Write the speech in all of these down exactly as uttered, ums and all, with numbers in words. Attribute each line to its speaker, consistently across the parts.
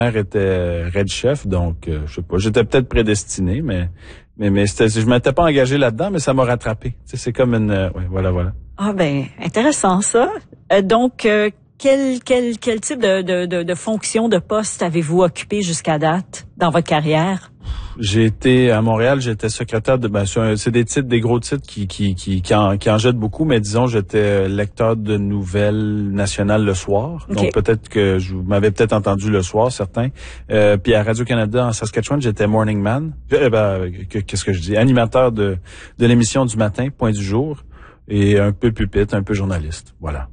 Speaker 1: mère était Red Chef, donc euh, je sais pas, j'étais peut-être prédestiné, mais mais mais c'était, je m'étais pas engagé là-dedans, mais ça m'a rattrapé. Tu sais, c'est comme une, euh, ouais, voilà, voilà.
Speaker 2: Ah ben intéressant ça. Euh, donc euh, quel quel quel type de de de, de fonction, de poste avez-vous occupé jusqu'à date dans votre carrière?
Speaker 1: J'ai été à Montréal, j'étais secrétaire de, ben, c'est des titres, des gros titres qui qui qui qui en, qui en jettent beaucoup, mais disons j'étais lecteur de nouvelles nationales le soir, okay. Donc peut-être que je vous m'avez peut-être entendu le soir, certains. Euh, puis à Radio-Canada en Saskatchewan, j'étais morning man, euh, ben, qu'est-ce que je dis, animateur de de l'émission du matin, Point du jour, et un peu pupitre, un peu journaliste, voilà.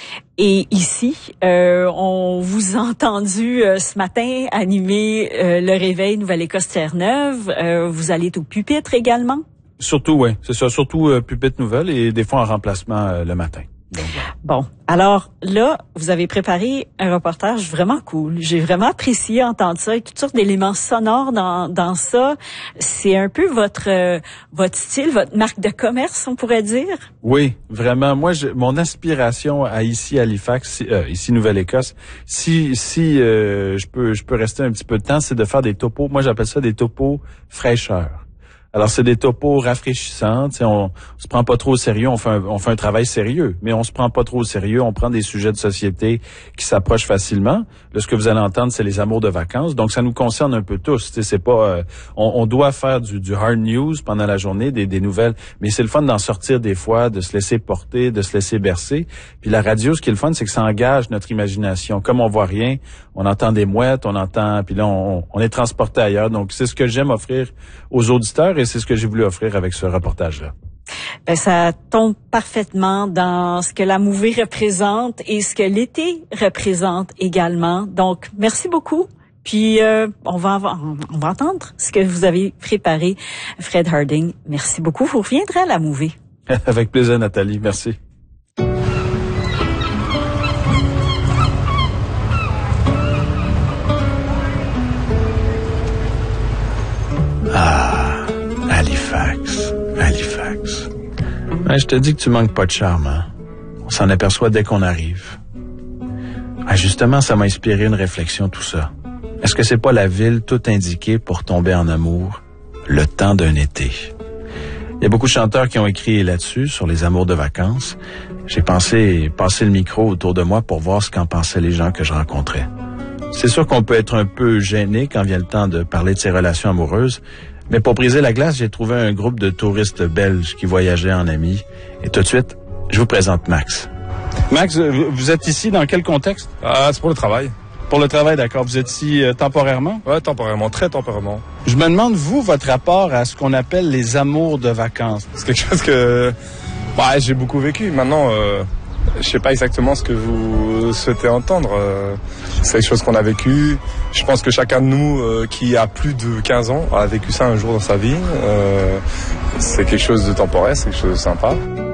Speaker 2: Et ici, euh, on vous a entendu euh, ce matin animer euh, le réveil Nouvelle-Écosse Terre-Neuve. Euh, vous allez être au pupitre également?
Speaker 1: Surtout, oui. C'est ça. Surtout euh, pupitre nouvelle et des fois en remplacement euh, le matin. Donc, voilà.
Speaker 2: Bon, alors là, vous avez préparé un reportage vraiment cool. J'ai vraiment apprécié entendre ça, et toutes sortes d'éléments sonores dans dans ça. C'est un peu votre euh, votre style, votre marque de commerce, on pourrait dire.
Speaker 1: Oui, vraiment. Moi, je, mon aspiration à ici Halifax, euh, ici Nouvelle-Écosse, si si euh, je peux je peux rester un petit peu de temps, c'est de faire des topos. Moi, j'appelle ça des topos fraîcheurs. Alors, c'est des topos rafraîchissants. Tu sais, on, on se prend pas trop au sérieux. On fait un, on fait un travail sérieux, mais on se prend pas trop au sérieux. On prend des sujets de société qui s'approchent facilement. Là, ce que vous allez entendre, c'est les amours de vacances. Donc, ça nous concerne un peu tous. Tu sais, c'est pas, euh, on, on doit faire du, du hard news pendant la journée, des, des nouvelles, mais c'est le fun d'en sortir des fois, de se laisser porter, de se laisser bercer. Puis la radio, ce qui est le fun, c'est que ça engage notre imagination. Comme on voit rien, on entend des mouettes, on entend, puis là, on, on est transporté ailleurs. Donc, c'est ce que j'aime offrir aux auditeurs et c'est ce que j'ai voulu offrir avec ce reportage-là.
Speaker 2: Ben, ça tombe parfaitement dans ce que la movie représente et ce que l'été représente également. Donc, merci beaucoup. Puis, euh, on va on va entendre ce que vous avez préparé, Fred Harding. Merci beaucoup. Vous reviendrez à la movie.
Speaker 1: Avec plaisir, Nathalie. Merci. Ah, Halifax, Halifax. Ouais, je te dis que tu manques pas de charme, hein? On s'en aperçoit dès qu'on arrive. Ah, justement, ça m'a inspiré une réflexion, tout ça. Est-ce que c'est pas la ville toute indiquée pour tomber en amour, le temps d'un été? Il y a beaucoup de chanteurs qui ont écrit là-dessus, sur les amours de vacances. J'ai pensé passer le micro autour de moi pour voir ce qu'en pensaient les gens que je rencontrais. C'est sûr qu'on peut être un peu gêné quand vient le temps de parler de ses relations amoureuses, mais pour briser la glace, j'ai trouvé un groupe de touristes belges qui voyageaient en amis. Et tout de suite, je vous présente Max. Max, vous êtes ici dans quel contexte?
Speaker 3: Ah, c'est pour le travail.
Speaker 1: Pour le travail, d'accord. Vous êtes ici euh, temporairement?
Speaker 3: Ouais, temporairement, très temporairement.
Speaker 1: Je me demande, vous, votre rapport à ce qu'on appelle les amours de vacances.
Speaker 3: C'est quelque chose que ouais, j'ai beaucoup vécu. Maintenant, euh, je sais pas exactement ce que vous souhaitez entendre. Euh, c'est quelque chose qu'on a vécu. Je pense que chacun de nous euh, qui a plus de quinze ans a vécu ça un jour dans sa vie. Euh, c'est quelque chose de temporaire, c'est quelque chose de sympa.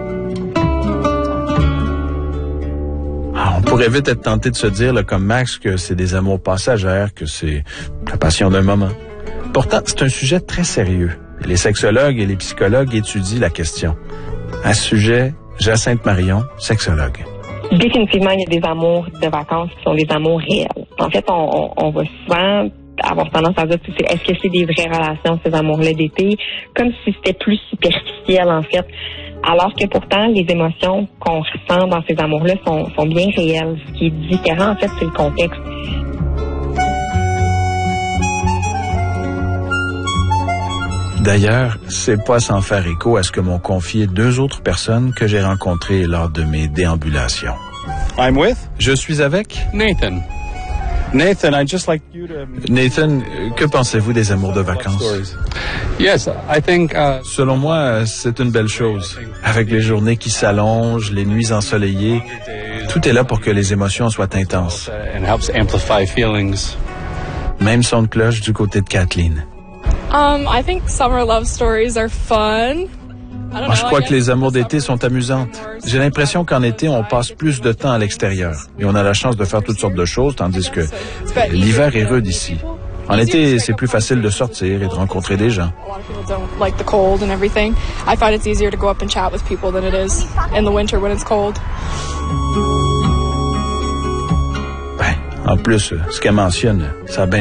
Speaker 1: Ah, on pourrait vite être tenté de se dire, là, comme Max, que c'est des amours passagères, que c'est la passion d'un moment. Pourtant, c'est un sujet très sérieux. Les sexologues et les psychologues étudient la question. À ce sujet, Jacinthe Marion, sexologue.
Speaker 4: Définitivement, il y a des amours de vacances qui sont des amours réels. En fait, on, on, on va souvent avoir tendance à dire, c'est, est-ce que c'est des vraies relations, ces amours-là d'été, comme si c'était plus superficiel, en fait. Alors que pourtant, les émotions qu'on ressent dans ces amours-là sont, sont bien réelles. Ce qui est différent, en fait, c'est le contexte.
Speaker 1: D'ailleurs, c'est pas sans faire écho à ce que m'ont confié deux autres personnes que j'ai rencontrées lors de mes déambulations. I'm with? Je suis avec?
Speaker 5: Nathan.
Speaker 1: Nathan, I'd just like you to... Nathan, que pensez-vous des amours de vacances?
Speaker 5: Yes, I think... Uh...
Speaker 1: Selon moi, c'est une belle chose. Avec les journées qui s'allongent, les nuits ensoleillées, tout est là pour que les émotions soient intenses.
Speaker 5: And helps amplify feelings.
Speaker 1: Même son de cloche du côté de Kathleen.
Speaker 6: Um, I think summer love stories are fun.
Speaker 1: Moi, je crois que les amours d'été sont amusantes. J'ai l'impression qu'en été, on passe plus de temps à l'extérieur. Et on a la chance de faire toutes sortes de choses, tandis que l'hiver est rude ici. En été, c'est plus facile de sortir et de rencontrer des gens. Ben, En plus, ce qu'elle mentionne, ça a bien